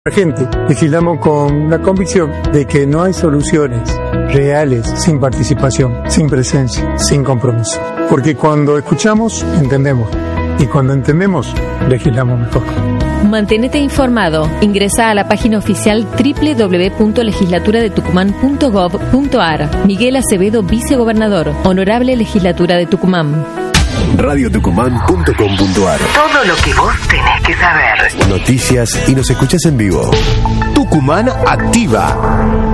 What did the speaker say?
Gente, legislamos con la convicción de que no hay soluciones reales sin participación, sin presencia, sin compromiso. Porque cuando escuchamos, entendemos. Y cuando entendemos, legislamos mejor. Manténete informado. Ingresa a la página oficial www.legislaturadetucumán.gov.ar. Miguel Acevedo, vicegobernador. Honorable Legislatura de Tucumán. radiotucumán.com.ar. Todo lo que vos tenés que saber. Noticias y nos escuchás en vivo. Tucumán Activa.